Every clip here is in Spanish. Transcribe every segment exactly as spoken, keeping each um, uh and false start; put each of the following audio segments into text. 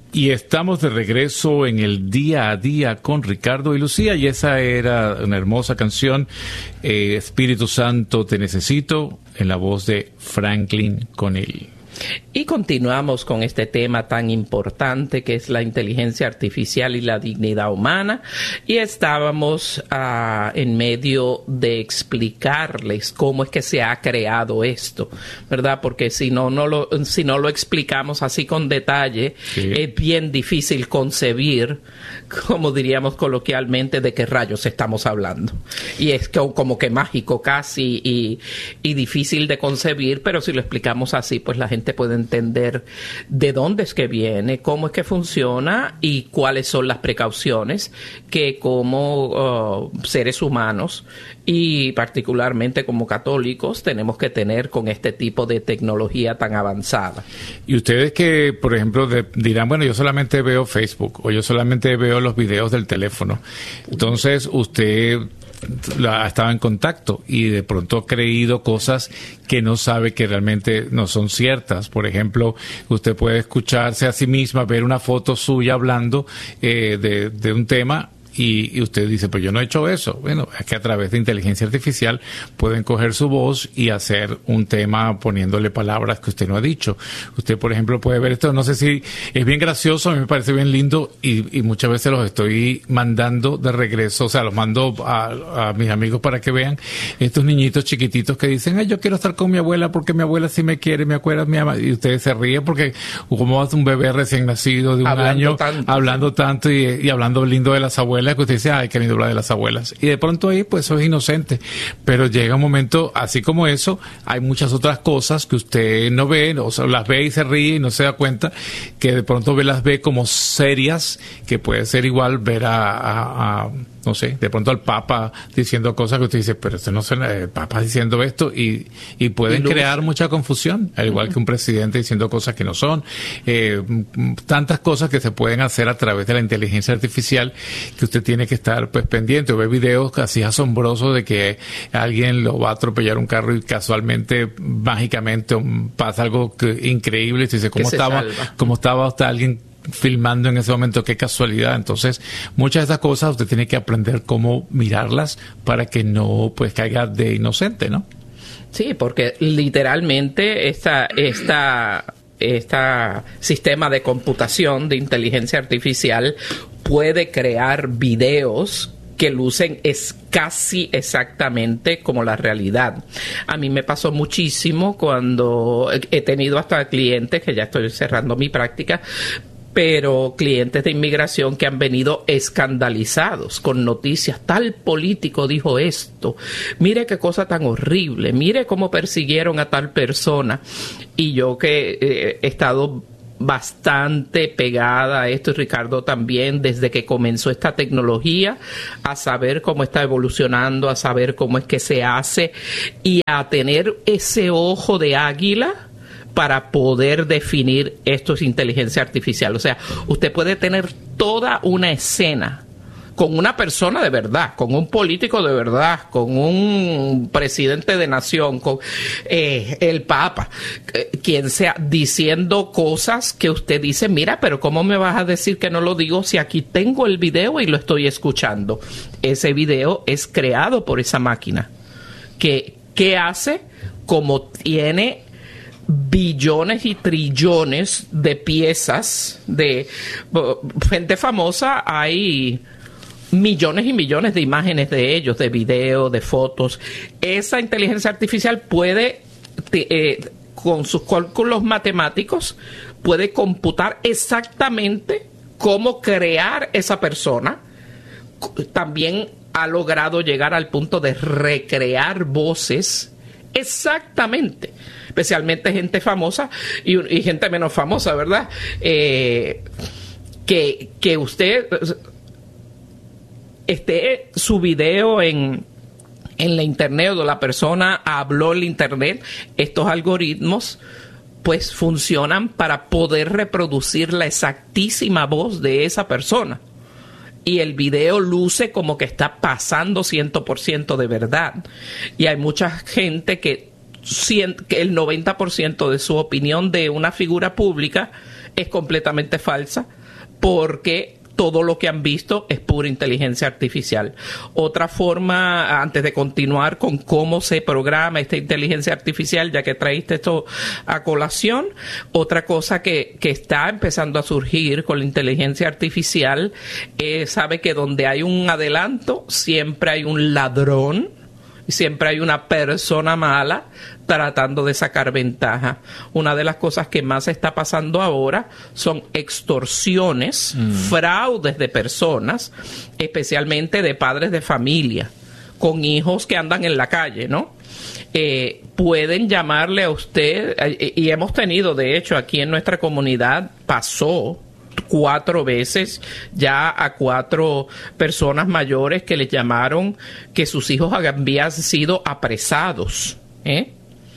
Y estamos de regreso en el Día a Día con Ricardo y Lucía, y esa era una hermosa canción, eh, Espíritu Santo te necesito, en la voz de Franklin Connelly. Y continuamos con este tema tan importante que es la inteligencia artificial y la dignidad humana, y estábamos uh, en medio de explicarles cómo es que se ha creado esto, ¿verdad? Porque si no, no lo, si no lo explicamos así con detalle, sí, es bien difícil concebir, como diríamos coloquialmente, de qué rayos estamos hablando. Y es que, como que mágico casi y, y difícil de concebir, pero si lo explicamos así, pues la gente puede entender de dónde es que viene, cómo es que funciona y cuáles son las precauciones que como uh, seres humanos y particularmente como católicos tenemos que tener con este tipo de tecnología tan avanzada. Y ustedes que, por ejemplo, de, dirán, bueno, yo solamente veo Facebook o yo solamente veo los videos del teléfono. Entonces, usted ha estado en contacto y de pronto ha creído cosas que no sabe que realmente no son ciertas. Por ejemplo, usted puede escucharse a sí misma, ver una foto suya hablando eh, de, de un tema y, y usted dice, pues yo no he hecho eso. Bueno, es que a través de inteligencia artificial pueden coger su voz y hacer un tema poniéndole palabras que usted no ha dicho. Usted, por ejemplo, puede ver esto, no sé si es bien gracioso, a mí me parece bien lindo y, y muchas veces los estoy mandando de regreso, o sea, los mando a, a mis amigos para que vean estos niñitos chiquititos que dicen, ay, yo quiero estar con mi abuela porque mi abuela sí me quiere, me acuerda, mi ama, y ustedes se ríen porque como hace un bebé recién nacido de un hablando año, tanto, hablando tanto y, y hablando lindo de las abuelas, que usted dice, ay, qué lindo hablar de las abuelas. Y de pronto ahí, pues, eso es inocente. Pero llega un momento, así como eso, hay muchas otras cosas que usted no ve, o sea, las ve y se ríe y no se da cuenta, que de pronto ve, las ve como serias, que puede ser igual ver a, a, a no sé, de pronto al Papa diciendo cosas que usted dice, pero usted no suena, el Papa diciendo esto, y, y pueden y crear mucha confusión, al igual uh-huh. que un presidente diciendo cosas que no son. Eh, tantas cosas que se pueden hacer a través de la inteligencia artificial que usted tiene que estar pues pendiente, o ve videos así asombrosos de que alguien lo va a atropellar un carro y casualmente, mágicamente, pasa algo que, increíble, y usted dice, ¿cómo estaba, cómo estaba usted alguien filmando en ese momento? Qué casualidad. Entonces, muchas de estas cosas usted tiene que aprender cómo mirarlas para que no pues caiga de inocente, ¿no? Sí, porque literalmente esta esta este sistema de computación de inteligencia artificial puede crear videos que lucen es casi exactamente como la realidad. A mí me pasó muchísimo cuando he tenido hasta clientes, que ya estoy cerrando mi práctica, pero clientes de inmigración que han venido escandalizados con noticias. Tal político dijo esto, mire qué cosa tan horrible, mire cómo persiguieron a tal persona. Y yo que eh, he estado bastante pegada a esto, y Ricardo también, desde que comenzó esta tecnología, a saber cómo está evolucionando, a saber cómo es que se hace y a tener ese ojo de águila para poder definir esto es inteligencia artificial. O sea, usted puede tener toda una escena con una persona de verdad, con un político de verdad, con un presidente de nación, con eh, el Papa, eh, quien sea, diciendo cosas que usted dice, mira, pero ¿cómo me vas a decir que no lo digo si aquí tengo el video y lo estoy escuchando? Ese video es creado por esa máquina. ¿Qué, qué hace? Como tiene billones y trillones de piezas de gente famosa, hay millones y millones de imágenes de ellos, de video, de fotos. Esa inteligencia artificial puede, eh, con sus cálculos matemáticos, puede computar exactamente cómo crear esa persona. También ha logrado llegar al punto de recrear voces exactamente, especialmente gente famosa y, y gente menos famosa, ¿verdad? Eh, que, que usted esté su video en, en la internet, o la persona habló en la internet, estos algoritmos pues funcionan para poder reproducir la exactísima voz de esa persona. Y el video luce como que está pasando cien por ciento de verdad. Y hay mucha gente que, que el noventa por ciento de su opinión de una figura pública es completamente falsa, porque todo lo que han visto es pura inteligencia artificial. Otra forma, antes de continuar con cómo se programa esta inteligencia artificial, ya que traíste esto a colación, otra cosa que, que está empezando a surgir con la inteligencia artificial, eh, sabe que donde hay un adelanto, siempre hay un ladrón, y siempre hay una persona mala tratando de sacar ventaja. Una de las cosas que más está pasando ahora son extorsiones, mm. fraudes de personas, especialmente de padres de familia, con hijos que andan en la calle, ¿no? Eh, pueden llamarle a usted, eh, y hemos tenido, de hecho, aquí en nuestra comunidad pasó cuatro veces ya a cuatro personas mayores que les llamaron que sus hijos habían sido apresados, ¿eh?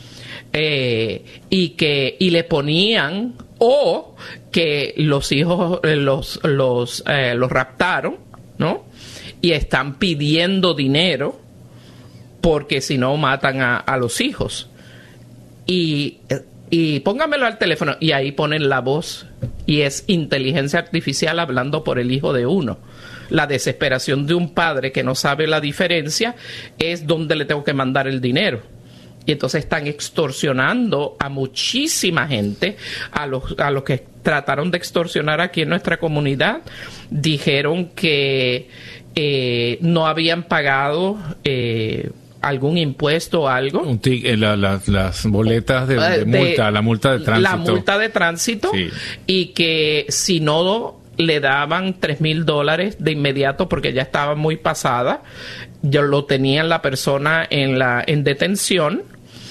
Eh, y que y le ponían o que los hijos eh, los los eh, los raptaron, ¿no? Y están pidiendo dinero porque si no matan a, a los hijos. Y y póngamelo al teléfono y ahí ponen la voz y es inteligencia artificial hablando por el hijo de uno. La desesperación de un padre que no sabe la diferencia es dónde le tengo que mandar el dinero. Y entonces están extorsionando a muchísima gente, a los, a los que trataron de extorsionar aquí en nuestra comunidad. Dijeron que eh, no habían pagado eh, algún impuesto o algo. Un tic, eh, la, la, las boletas de, de multa, de, la multa de tránsito. La multa de tránsito, sí. Y que si no le daban tres mil dólares de inmediato porque ya estaba muy pasada, ya lo tenían la persona en la en detención,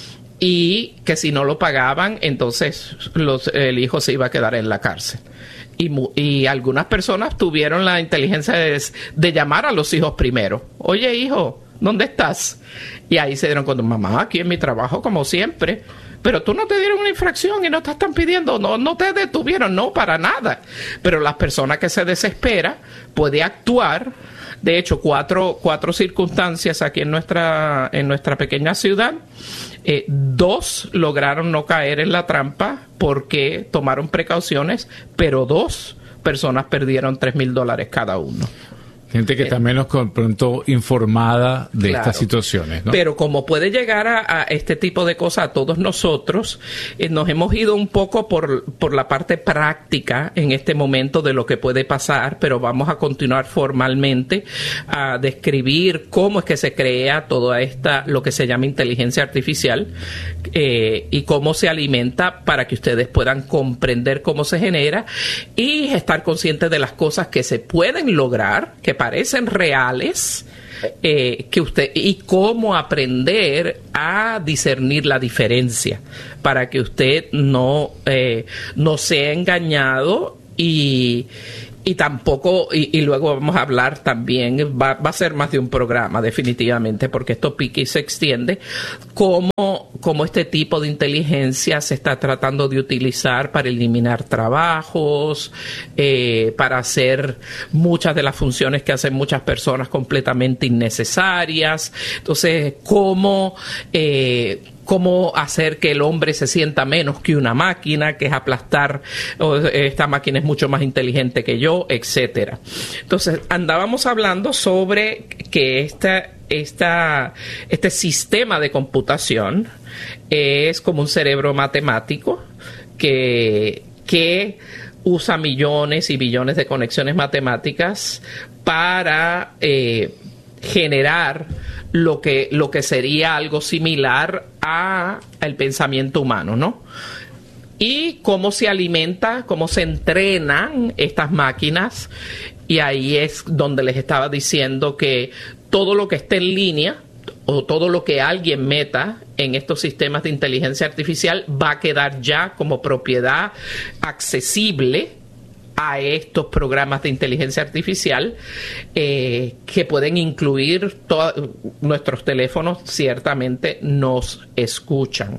y que si no lo pagaban, entonces los, el hijo se iba a quedar en la cárcel. Y, y algunas personas tuvieron la inteligencia de, de llamar a los hijos primero. Oye, hijo, ¿dónde estás? Y ahí se dieron cuenta, mamá, aquí en mi trabajo como siempre. Pero tú no te dieron una infracción y no te están pidiendo, no, no te detuvieron, no, para nada. Pero las personas que se desesperan puede actuar. De hecho, cuatro, cuatro circunstancias aquí en nuestra, en nuestra pequeña ciudad. Eh, dos lograron no caer en la trampa porque tomaron precauciones, pero dos personas perdieron tres mil dólares cada uno. Gente que eh, también nos pronto informada de claro, estas situaciones, ¿no? Pero como puede llegar a, a este tipo de cosas a todos nosotros, eh, nos hemos ido un poco por, por la parte práctica en este momento de lo que puede pasar, pero vamos a continuar formalmente a describir cómo es que se crea toda esta, lo que se llama inteligencia artificial, eh, y cómo se alimenta para que ustedes puedan comprender cómo se genera y estar conscientes de las cosas que se pueden lograr, que parecen reales, eh, que usted y cómo aprender a discernir la diferencia para que usted no eh, no sea engañado y y tampoco y, y luego vamos a hablar también, va, va a ser más de un programa definitivamente, porque esto pique y se extiende, cómo, cómo este tipo de inteligencia se está tratando de utilizar para eliminar trabajos, eh, para hacer muchas de las funciones que hacen muchas personas completamente innecesarias. Entonces, cómo eh, cómo hacer que el hombre se sienta menos que una máquina, que es aplastar, oh, esta máquina es mucho más inteligente que yo, etcétera. Entonces, andábamos hablando sobre que esta, esta, este sistema de computación es como un cerebro matemático que, que usa millones y billones de conexiones matemáticas para eh, generar lo que lo que sería algo similar a el pensamiento humano, ¿no? Y cómo se alimenta, cómo se entrenan estas máquinas, y ahí es donde les estaba diciendo que todo lo que esté en línea o todo lo que alguien meta en estos sistemas de inteligencia artificial va a quedar ya como propiedad accesible a estos programas de inteligencia artificial, eh, que pueden incluir todos nuestros teléfonos. Ciertamente nos escuchan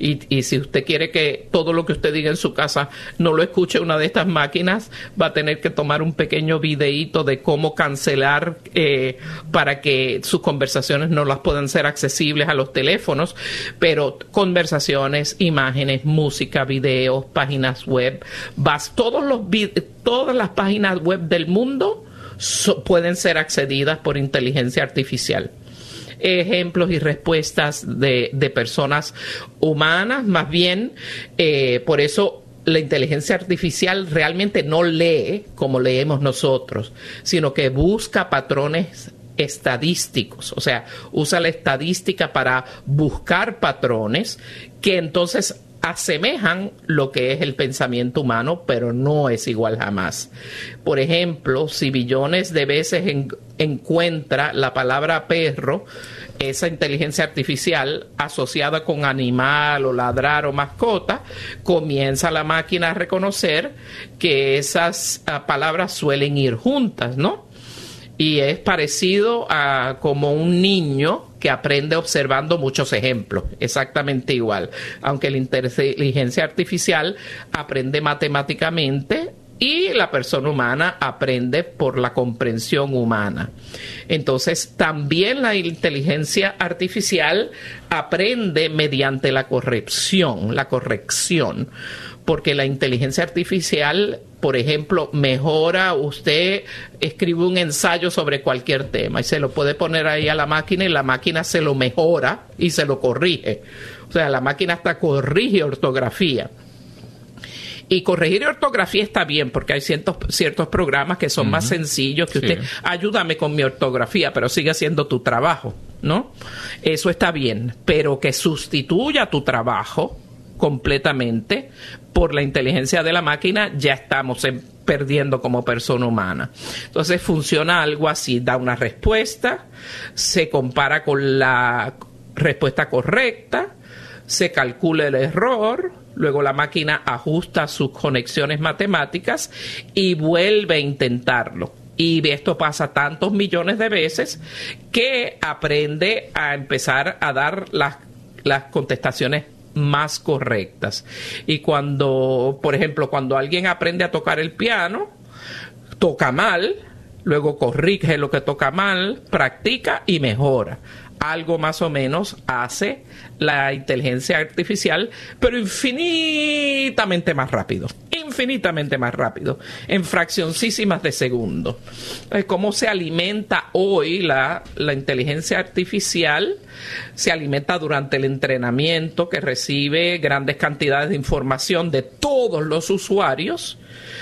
Y, y si usted quiere que todo lo que usted diga en su casa no lo escuche una de estas máquinas, va a tener que tomar un pequeño videíto de cómo cancelar eh, para que sus conversaciones no las puedan ser accesibles a los teléfonos, pero conversaciones, imágenes, música, videos, páginas web, vas, todos los todas las páginas web del mundo so, pueden ser accedidas por inteligencia artificial. Ejemplos y respuestas de, de personas humanas, más bien, eh, por eso la inteligencia artificial realmente no lee como leemos nosotros, sino que busca patrones estadísticos, o sea, usa la estadística para buscar patrones que entonces asemejan lo que es el pensamiento humano, pero no es igual jamás. Por ejemplo, si billones de veces en, encuentra la palabra perro, esa inteligencia artificial asociada con animal o ladrar o mascota, comienza la máquina a reconocer que esas uh, palabras suelen ir juntas, ¿no? Y es parecido a como un niño que aprende observando muchos ejemplos, exactamente igual, aunque la inteligencia artificial aprende matemáticamente y la persona humana aprende por la comprensión humana. Entonces, también la inteligencia artificial aprende mediante la corrección, la corrección, porque la inteligencia artificial, por ejemplo, mejora, usted escribe un ensayo sobre cualquier tema y se lo puede poner ahí a la máquina y la máquina se lo mejora y se lo corrige. O sea, la máquina hasta corrige ortografía. Y corregir ortografía está bien, porque hay ciertos, ciertos programas que son uh-huh. más sencillos, que usted, sí. ayúdame con mi ortografía, pero sigue haciendo tu trabajo, ¿no? Eso está bien, pero que sustituya tu trabajo completamente por la inteligencia de la máquina, ya estamos en, perdiendo como persona humana. Entonces funciona algo así, da una respuesta, se compara con la respuesta correcta, se calcula el error, luego la máquina ajusta sus conexiones matemáticas y vuelve a intentarlo. Y esto pasa tantos millones de veces que aprende a empezar a dar las, las contestaciones más correctas. Y cuando, por ejemplo, cuando alguien aprende a tocar el piano, toca mal, luego corrige lo que toca mal, practica y mejora. Algo más o menos hace la inteligencia artificial, pero infinitamente más rápido, infinitamente más rápido, en fraccioncísimas de segundo. ¿Cómo se alimenta hoy la, la inteligencia artificial? Se alimenta durante el entrenamiento, que recibe grandes cantidades de información de todos los usuarios,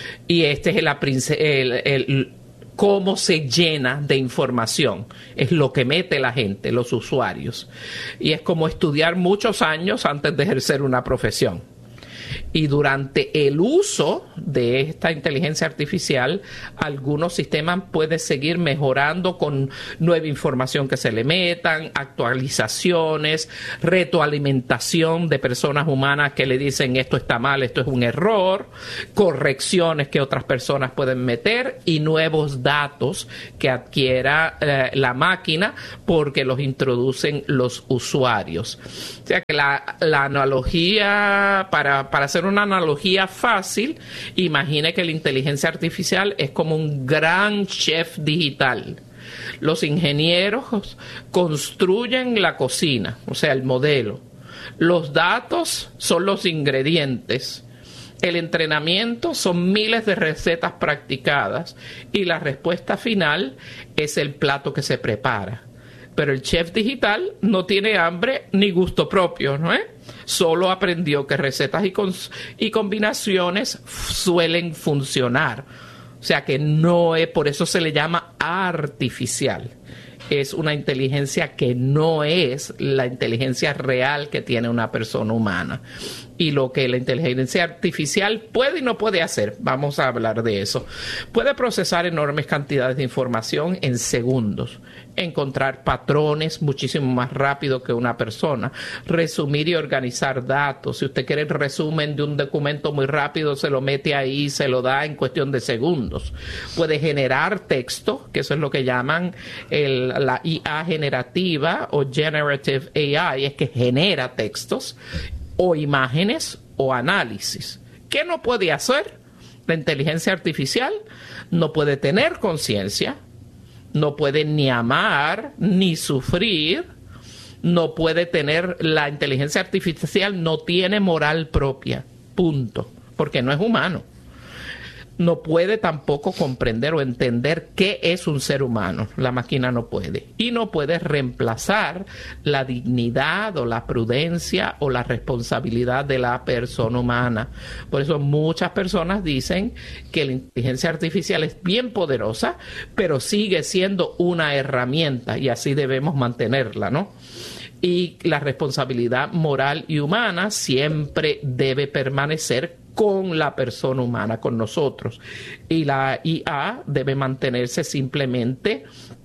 y este es el, el, el cómo se llena de información, es lo que mete la gente, los usuarios, y es como estudiar muchos años antes de ejercer una profesión. Y durante el uso de esta inteligencia artificial, algunos sistemas pueden seguir mejorando con nueva información que se le metan, actualizaciones, retroalimentación de personas humanas que le dicen esto está mal, esto es un error, correcciones que otras personas pueden meter y nuevos datos que adquiera eh, la máquina porque los introducen los usuarios. O sea que la, la analogía para, para hacer una analogía fácil, imagine que la inteligencia artificial es como un gran chef digital. Los ingenieros construyen la cocina, o sea, el modelo. Los datos son los ingredientes. El entrenamiento son miles de recetas practicadas y la respuesta final es el plato que se prepara. Pero el chef digital no tiene hambre ni gusto propio, ¿no es? Solo aprendió que recetas y, cons- y combinaciones suelen funcionar. O sea que no es, por eso se le llama artificial. Es una inteligencia que no es la inteligencia real que tiene una persona humana. Y lo que la inteligencia artificial puede y no puede hacer, vamos a hablar de eso. Puede procesar enormes cantidades de información en segundos, encontrar patrones muchísimo más rápido que una persona, resumir y organizar datos. Si usted quiere el resumen de un documento muy rápido, se lo mete ahí y se lo da en cuestión de segundos. Puede generar texto, que eso es lo que llaman el, la I A generativa o Generative A I, es que genera textos. o imágenes o análisis. ¿Qué no puede hacer? La inteligencia artificial no puede tener conciencia, no puede ni amar, ni sufrir, no puede tener, la inteligencia artificial no tiene moral propia, punto, porque no es humano. No puede tampoco comprender o entender qué es un ser humano. La máquina no puede. Y no puede reemplazar la dignidad o la prudencia o la responsabilidad de la persona humana. Por eso muchas personas dicen que la inteligencia artificial es bien poderosa, pero sigue siendo una herramienta y así debemos mantenerla, ¿no? Y la responsabilidad moral y humana siempre debe permanecer con la persona humana, con nosotros. Y la I A debe mantenerse simplemente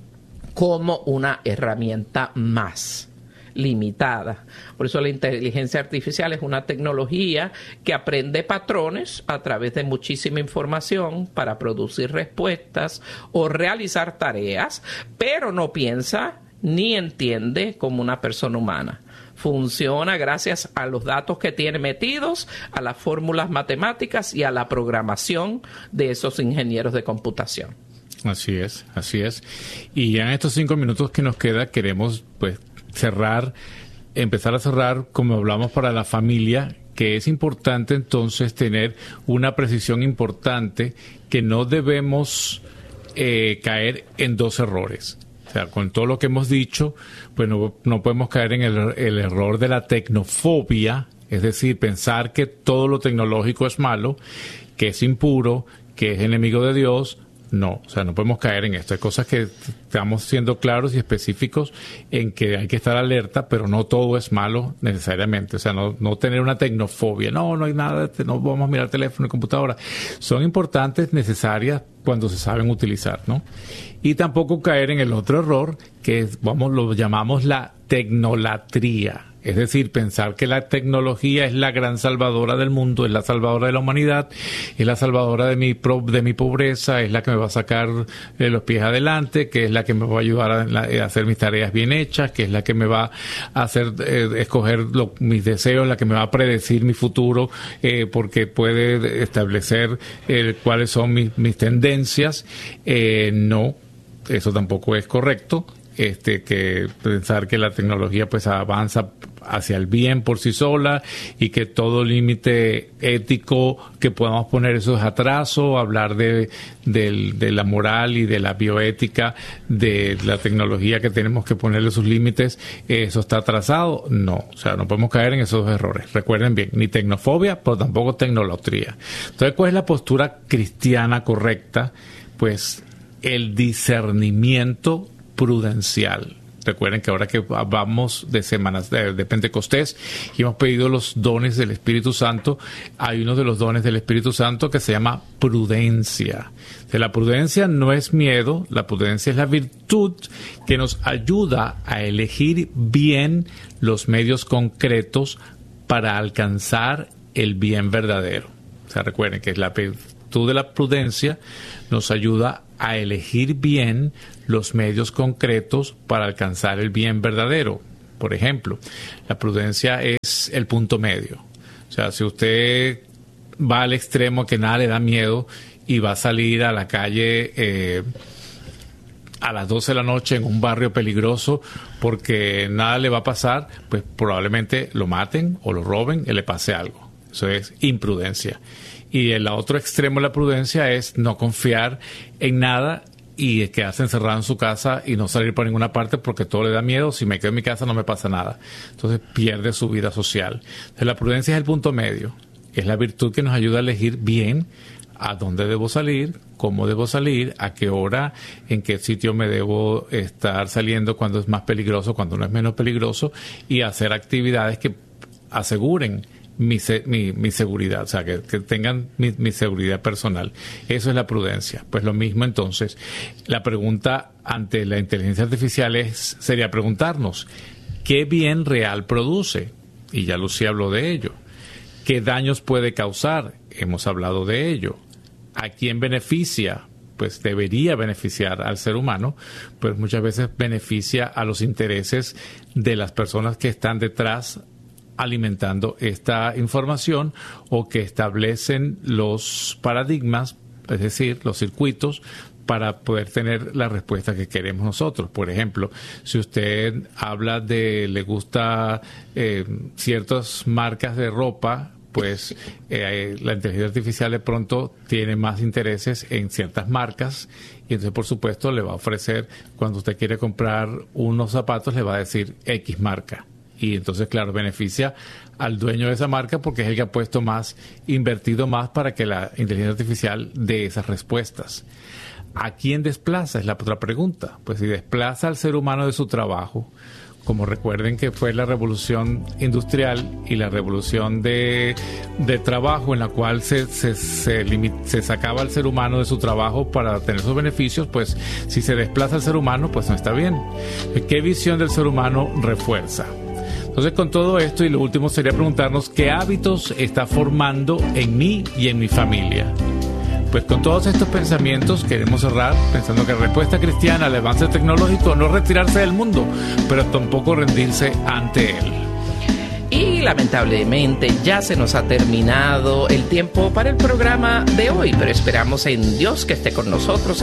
como una herramienta más limitada. Por eso la inteligencia artificial es una tecnología que aprende patrones a través de muchísima información para producir respuestas o realizar tareas, pero no piensa ni entiende como una persona humana. Funciona gracias a los datos que tiene metidos, a las fórmulas matemáticas y a la programación de esos ingenieros de computación. Así es, así es. Y ya en estos cinco minutos que nos queda, queremos pues cerrar, empezar a cerrar, como hablamos para la familia, que es importante entonces tener una precisión importante, que no debemos eh, caer en dos errores. O sea, con todo lo que hemos dicho, pues no, no podemos caer en el, el error de la tecnofobia, es decir, pensar que todo lo tecnológico es malo, que es impuro, que es enemigo de Dios. No, o sea, no podemos caer en esto. Hay cosas que estamos siendo claros y específicos en que hay que estar alerta, pero no todo es malo necesariamente. O sea, no, no tener una tecnofobia. No, no hay nada, no vamos a mirar teléfono y computadora. Son importantes, necesarias cuando se saben utilizar, ¿no? Y tampoco caer en el otro error, que es, vamos, lo llamamos la tecnolatría. Es decir, pensar que la tecnología es la gran salvadora del mundo, es la salvadora de la humanidad, es la salvadora de mi pro, de mi pobreza, es la que me va a sacar eh, los pies adelante, que es la que me va a ayudar a, la, a hacer mis tareas bien hechas, que es la que me va a hacer eh, escoger lo, mis deseos, la que me va a predecir mi futuro, eh, porque puede establecer eh, cuáles son mis, mis tendencias. Eh, no, eso tampoco es correcto. Este, que pensar que la tecnología pues avanza hacia el bien por sí sola y que todo límite ético que podamos poner eso es atraso, hablar de, de, de la moral y de la bioética de la tecnología, que tenemos que ponerle sus límites, eso está atrasado. No, o sea, no podemos caer en esos errores. Recuerden bien, ni tecnofobia, pero tampoco tecnolatría. Entonces, ¿cuál es la postura cristiana correcta? Pues el discernimiento prudencial. Recuerden que ahora que vamos de semanas de, de Pentecostés y hemos pedido los dones del Espíritu Santo, hay uno de los dones del Espíritu Santo que se llama prudencia. O sea, la prudencia no es miedo, la prudencia es la virtud que nos ayuda a elegir bien los medios concretos para alcanzar el bien verdadero. O sea, recuerden que la virtud de la prudencia nos ayuda a elegir bien los medios concretos para alcanzar el bien verdadero. Por ejemplo, la prudencia es el punto medio. O sea, si usted va al extremo que nada le da miedo y va a salir a la calle eh, a las doce de la noche en un barrio peligroso porque nada le va a pasar, pues probablemente lo maten o lo roben y le pase algo. Eso es imprudencia. Y el otro extremo de la prudencia es no confiar en nada y quedarse encerrado en su casa y no salir por ninguna parte porque todo le da miedo. Si me quedo en mi casa no me pasa nada. Entonces pierde su vida social. Entonces la prudencia es el punto medio. Es la virtud que nos ayuda a elegir bien a dónde debo salir, cómo debo salir, a qué hora, en qué sitio me debo estar saliendo, cuando es más peligroso, cuando no es menos peligroso, y hacer actividades que aseguren Mi, mi, mi seguridad, o sea, que, que tengan mi, mi seguridad personal. Eso es la prudencia. Pues lo mismo entonces, la pregunta ante la inteligencia artificial es, sería preguntarnos, ¿qué bien real produce? Y ya Lucía habló de ello. ¿Qué daños puede causar? Hemos hablado de ello. ¿A quién beneficia? Pues debería beneficiar al ser humano, pues muchas veces beneficia a los intereses de las personas que están detrás alimentando esta información o que establecen los paradigmas, es decir, los circuitos, para poder tener la respuesta que queremos nosotros. Por ejemplo, si usted habla de, le gusta eh, ciertas marcas de ropa, pues eh, la inteligencia artificial de pronto tiene más intereses en ciertas marcas y entonces, por supuesto, le va a ofrecer, cuando usted quiere comprar unos zapatos, le va a decir X marca. Y entonces, claro, beneficia al dueño de esa marca porque es el que ha puesto más, invertido más para que la inteligencia artificial dé esas respuestas. ¿A quién desplaza? Es la otra pregunta. Pues si desplaza al ser humano de su trabajo, como recuerden que fue la revolución industrial y la revolución de, de trabajo en la cual se, se, se, limit, se sacaba al ser humano de su trabajo para tener sus beneficios, pues si se desplaza al ser humano, pues no está bien. ¿Qué visión del ser humano refuerza? Entonces, con todo esto, y lo último sería preguntarnos qué hábitos está formando en mí y en mi familia. Pues con todos estos pensamientos queremos cerrar pensando que la respuesta cristiana al avance tecnológico no es retirarse del mundo, pero tampoco rendirse ante él. Y lamentablemente ya se nos ha terminado el tiempo para el programa de hoy, pero esperamos en Dios que esté con nosotros